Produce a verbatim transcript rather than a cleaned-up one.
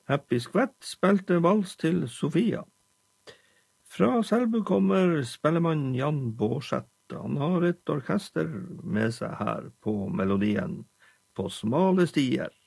Happy Skvett spilte vals til Sofia. Fra Selbu kommer spellemann Jan Bårdseth. Han har et orkester med seg her på melodien på smale stier.